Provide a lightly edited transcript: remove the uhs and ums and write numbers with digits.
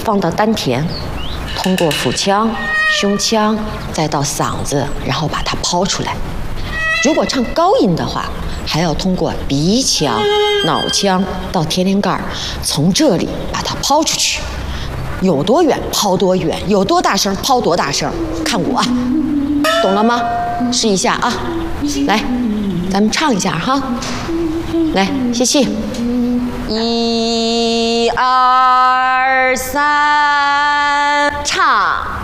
放到丹田，通过腹腔、胸腔，再到嗓子，然后把它抛出来。如果唱高音的话，还要通过鼻腔、脑腔到天灵盖，从这里把它抛出去。有多远抛多远，有多大声抛多大声，看我，懂了吗？试一下啊，来，咱们唱一下哈，来，吸气，1、2、3，唱。